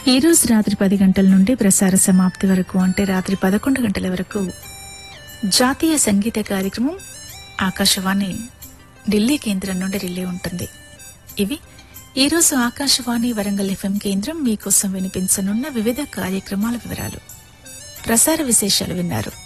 ఈ రోజు రాత్రి 10 గంటల నుండి ప్రసార సమాప్తి వరకు అంటే రాత్రి 11 గంటల వరకు జాతీయ సంగీత కార్యక్రమం ఆకాశవాణి ఢిల్లీ కేంద్రం నుండి రిలే ఉంటుంది. ఇవి ఈ రోజు ఆకాశవాణి వరంగల్ ఎఫ్ఎం కేంద్రం మీకోసం వినిపించనున్న వివిధ కార్యక్రమాల వివరాలు. ప్రసార విశేషాలు విన్నారు.